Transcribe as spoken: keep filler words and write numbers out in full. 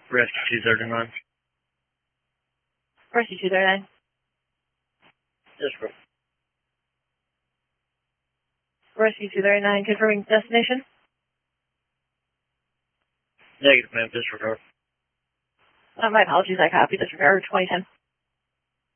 Rescue two thirty-nine. Rescue two thirty-nine. Yes, bro. Rescue two thirty-nine, confirming destination. Negative, ma'am. Disregard. Uh, my apologies, I copied. Disregard twenty ten.